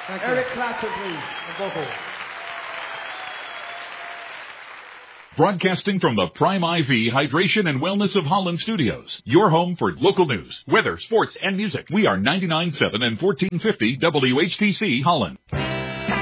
Eric Clapton, please, on vocals. Broadcasting from the Prime IV Hydration and Wellness of Holland studios. Your home for local news, weather, sports, and music. We are 99.7 and 1450 WHTC Holland.